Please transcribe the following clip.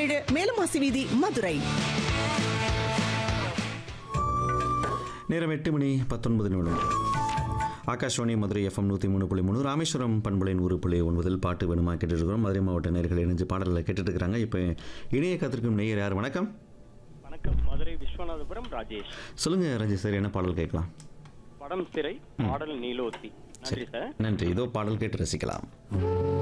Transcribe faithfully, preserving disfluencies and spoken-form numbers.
ஏழு மேலமாசி வீதி, மதுரை. நேரம் எட்டு மணி பத்தொன்பது நிமிடம். ஆகாஷ்வாணி மதுரை எஃப்எம் நூற்றி மூணு புள்ளி மூணு, ராமேஸ்வரம் பண்பலை நூறு புள்ளி ஒன்பதில் பாட்டு வேணுமா கேட்டுட்டு இருக்கிறோம். மதுரை மாவட்ட நேயர்கள் இணைஞ்சு பாடல்களை கேட்டுட்டு இருக்கிறாங்க. இப்போ இணைய காத்திருக்கும் நேயர் யார்? வணக்கம். வணக்கம், மதுரை விஸ்வநாதபுரம் ராஜேஷ். சொல்லுங்க ராஜேஷ் சார், என்ன பாடல் கேட்கலாம்? படம் திரை, பாடல் நீலோத்தி. நன்றி சார். நன்றி. இதோ பாடல் கேட்டு ரசிக்கலாம்.